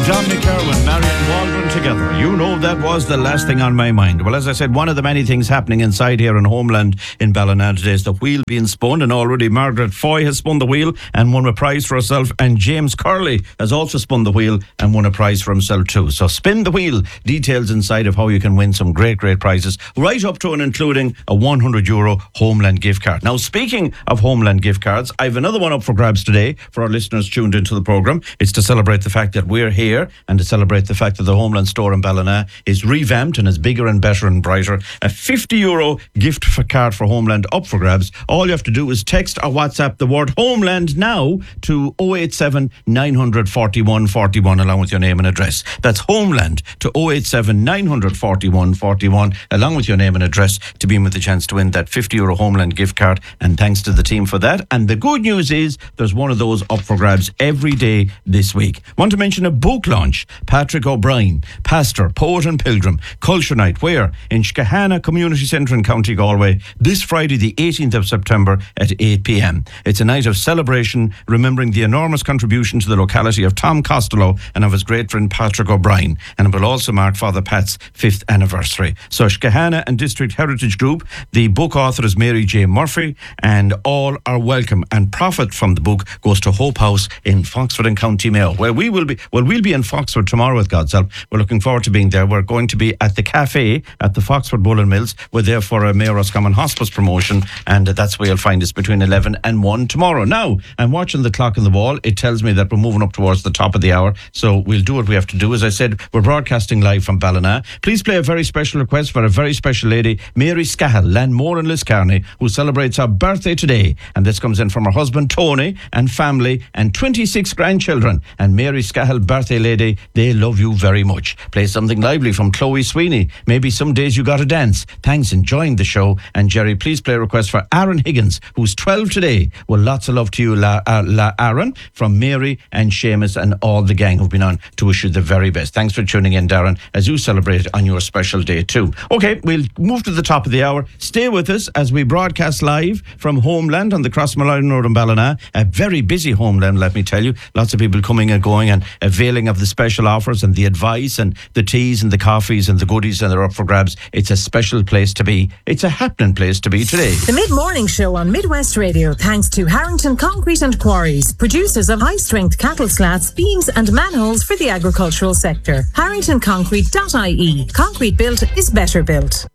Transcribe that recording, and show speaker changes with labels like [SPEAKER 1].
[SPEAKER 1] Dominic Irwin, Marion Waldron together. You know that was the last thing on my mind. Well, as I said, one of the many things happening inside here in Homeland in Ballina today is the wheel being spun, and already Margaret Foy has spun the wheel and won a prize for herself, and James Curley has also spun the wheel and won a prize for himself too. So spin the wheel. Details inside of how you can win some great prizes, right up to and including a €100 Homeland gift card. Now, speaking of Homeland gift cards, I have another one up for grabs today for our listeners tuned into the programme. It's to celebrate the fact that we're here and to celebrate the fact that the Homeland store in Ballina is revamped and is bigger and better and brighter. A €50 gift card for Homeland up for grabs. All you have to do is text or WhatsApp the word Homeland now to 087 900 41 41 along with your name and address. That's Homeland to 087 900 41 41 along with your name and address to be in with the chance to win that €50 Homeland gift card, and thanks to the team for that. And the good news is there's one of those up for grabs every day this week. Want to mention a book launch. Patrick O'Brien, pastor, poet and pilgrim, Culture Night, where? In Skahana Community Centre in County Galway, this Friday the 18th of September at 8 p.m. It's a night of celebration, remembering the enormous contribution to the locality of Tom Costello and of his great friend Patrick O'Brien, and it will also mark Father Pat's 5th anniversary. So Skahana and District Heritage Group, the book author is Mary J. Murphy, and all are welcome, and profit from the book goes to Hope House in Foxford and County Mayo, where we'll be in Foxford tomorrow with God's help. We're looking forward to being there. We're going to be at the cafe at the Foxford Bull & Mills. We're there for a Mayor Roscommon Hospice promotion, and that's where you'll find us between 11 and 1 tomorrow. Now, I'm watching the clock on the wall. It tells me that we're moving up towards the top of the hour, so we'll do what we have to do. As I said, we're broadcasting live from Ballina. Please play a very special request for a very special lady, Mary Scahill, Landmore in Liscarney, who celebrates her birthday today. And this comes in from her husband Tony and family and 26 grandchildren. And Mary Scahill, birthday lady, they love you very much. Play something lively from Chloe Sweeney. Maybe some days you gotta dance. Thanks, enjoying the show. And Jerry, please play a request for Aaron Higgins, who's 12 today. Well, lots of love to you, Aaron, from Mary and Seamus and all the gang who've been on to wish you the very best. Thanks for tuning in, Darren, as you celebrate on your special day too. Okay, we'll move to the top of the hour. Stay with us as we broadcast live from Homeland on the Crossmolina Road in Ballina. A very busy Homeland, let me tell you. Lots of people coming and going and availing of the special offers and the advice and the teas and the coffees and the goodies, and they're up for grabs. It's a special place to be. It's a happening place to be today.
[SPEAKER 2] The Mid-Morning Show on Midwest Radio, thanks to Harrington Concrete and Quarries, producers of high-strength cattle slats, beams and manholes for the agricultural sector. HarringtonConcrete.ie. Concrete built is better built.